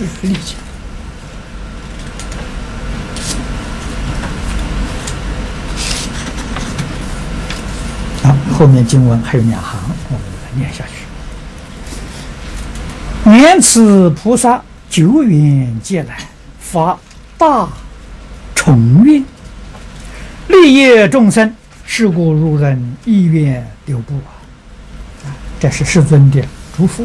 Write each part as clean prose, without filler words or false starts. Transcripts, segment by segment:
事理解。好，后面经文还有2行，我们来念下去。念此菩萨久远劫来发大重愿，利益众生，是故如人意愿丢布这是世尊的嘱咐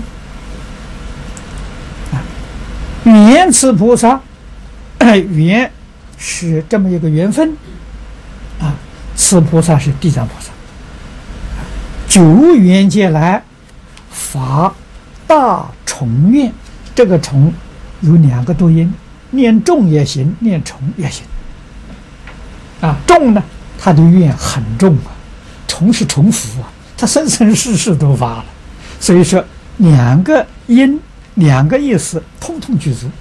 念此菩萨缘是这么一个缘分此菩萨是地藏菩萨，久远劫来发大重愿，这个重有2个读音，念重也行，念重也行重呢，他的愿很重重是重复他生生世世都发了，所以说2个音2个意思通通具足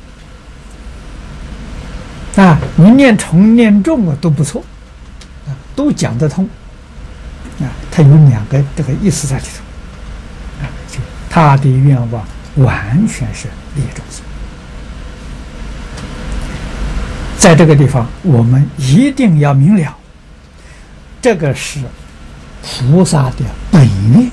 你念重念重都不错都讲得通他有2个这个意思在里头他的愿望完全是利益众生。在这个地方我们一定要明了，这个是菩萨的本愿，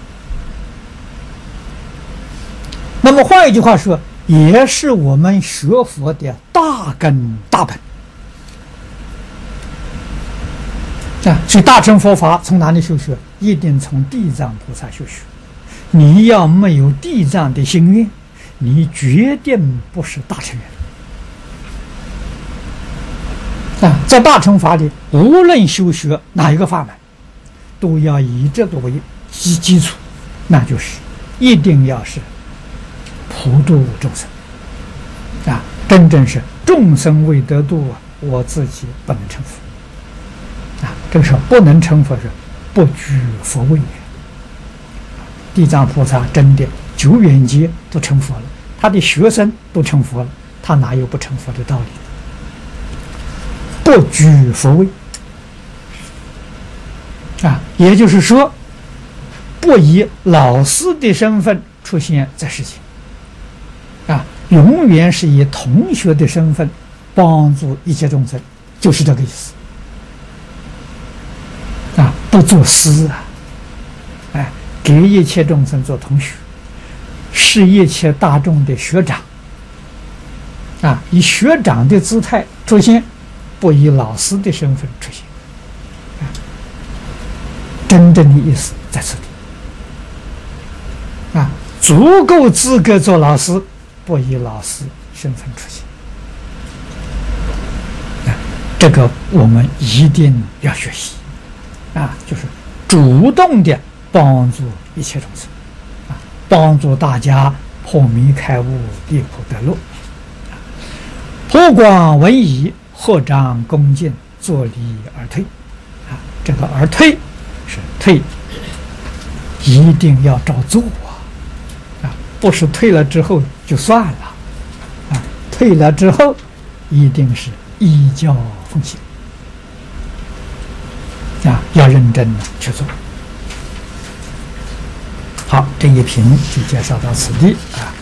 那么换一句话说，也是我们学佛的大根大本所以大乘佛法从哪里修学？一定从地藏菩萨修学。你要没有地藏的心愿，你决定不是大乘人在大乘法里，无论修学哪一个法门，都要以这个为基础，那就是一定要是普度众生真正是众生未得度我自己不能成佛这个时候不能成佛是不居佛位地藏菩萨真的久远劫都成佛了，他的学生都成佛了，他哪有不成佛的道理？不居佛位也就是说不以老师的身份出现在世间永远是以同学的身份帮助一切众生，就是这个意思不做师给一切众生做同学，是一切大众的学长以学长的姿态出现，不以老师的身份出现真正的意思在这里足够资格做老师，不以老师身份出现这个我们一定要学习就是主动的帮助一切众生帮助大家破迷开悟，离苦得乐普广文仪，合掌恭敬，坐礼而退这个而退是退一定要照做不是退了之后就算了退了之后一定是依教奉行要认真的去做。好，这一评就介绍到此地